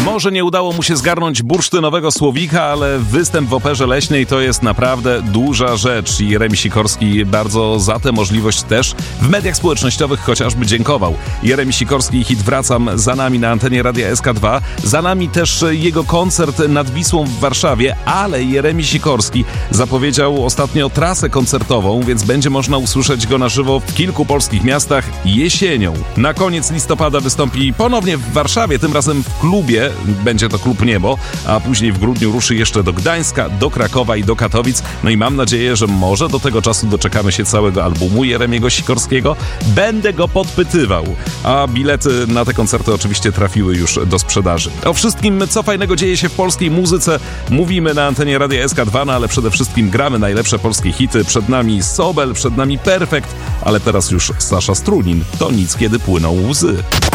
Może nie udało mu się zgarnąć bursztynowego słowika, ale występ w Operze Leśnej to jest naprawdę duża rzecz i Jeremi Sikorski bardzo za tę możliwość też w mediach społecznościowych chociażby dziękował. Jeremi Sikorski i hit Wracam za nami na antenie Radia SK2, za nami też jego koncert nad Wisłą w Warszawie, ale Jeremi Sikorski zapowiedział ostatnio trasę koncertową, więc będzie można usłyszeć go na żywo w kilku polskich miastach jesienią. Na koniec listopada wystąpi ponownie w Warszawie, tym razem w klubie, będzie to Klub Niebo, a później w grudniu ruszy jeszcze do Gdańska, do Krakowa i do Katowic. No i mam nadzieję, że może do tego czasu doczekamy się całego albumu Jeremiego Sikorskiego. Będę go podpytywał, a bilety na te koncerty oczywiście trafiły już do sprzedaży. O wszystkim, co fajnego dzieje się w polskiej muzyce, mówimy na antenie Radia SK2, no ale przede wszystkim gramy najlepsze polskie hity. Przed nami Sobel, przed nami Perfekt, ale teraz już Sasza Strulin. To nic, kiedy płyną łzy.